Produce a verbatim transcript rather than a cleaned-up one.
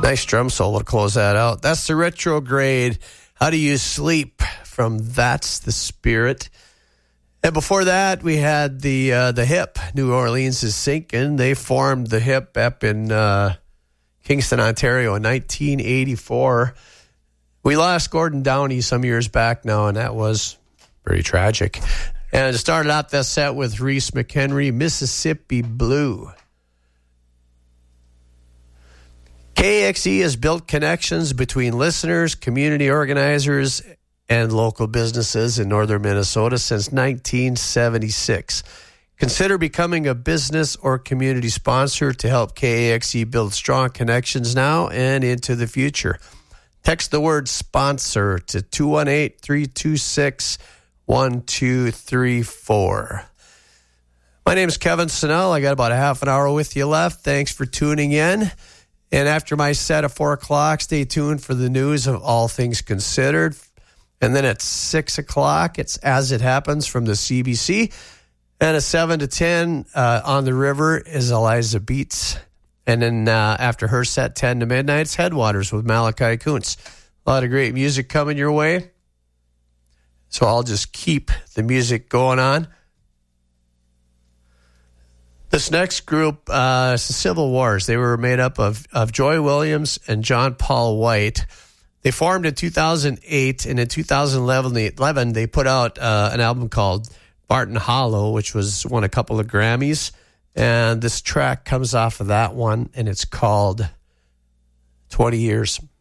Nice drum solo to close that out. That's the Retrograde. How do you sleep? From That's the Spirit. And before that, we had the uh, the Hip. New Orleans is Sinking. They formed the Hip up in uh, Kingston, Ontario in nineteen eighty-four. We lost Gordon Downey some years back now, and that was very tragic. And it started out that set with Reese McHenry, Mississippi Blue. K X E has built connections between listeners, community organizers, and local businesses in northern Minnesota since nineteen seventy-six. Consider becoming a business or community sponsor to help K A X E build strong connections now and into the future. Text the word sponsor to two one eight, three two six, one two three four. My name is Kevin Snell. I got about a half an hour with you left. Thanks for tuning in. And after my set at four o'clock, stay tuned for the news of All Things Considered. And then at six o'clock, it's As It Happens from the C B C. And at seven to ten, uh, On the River is Eliza Beats. And then uh, after her set, ten to midnight, it's Headwaters with Malachi Kuntz. A lot of great music coming your way. So I'll just keep the music going on. This next group uh, is the Civil Wars. They were made up of, of Joy Williams and John Paul White. They formed in two thousand eight, and in two thousand eleven, they put out uh, an album called Barton Hollow, which was won a couple of Grammys. And this track comes off of that one, and it's called twenty years.